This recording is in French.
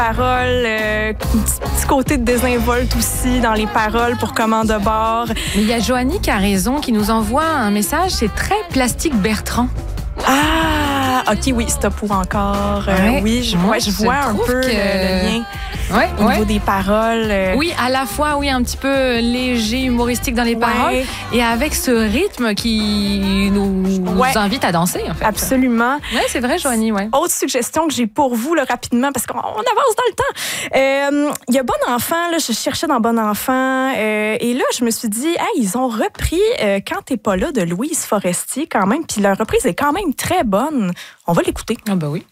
paroles, petit côté de désinvolte aussi dans les paroles pour comment de bord. Mais il y a Joanie qui a raison, qui nous envoie un message, c'est très Plastique Bertrand. Ah, OK, oui, stop ou encore. Oui, je vois un peu le lien. Au niveau des paroles. Oui, à la fois, un petit peu léger, humoristique dans les paroles, et avec ce rythme qui nous invite à danser, en fait. Absolument. Oui, c'est vrai, Joanie, Autre suggestion que j'ai pour vous, là, rapidement, parce qu'on avance dans le temps. Il y a Bon Enfant, là, je cherchais dans Bon Enfant, et là, je me suis dit, ils ont repris Quand t'es pas là de Louise Forestier, quand même, puis leur reprise est quand même très bonne. On va l'écouter. Ah, bah oui.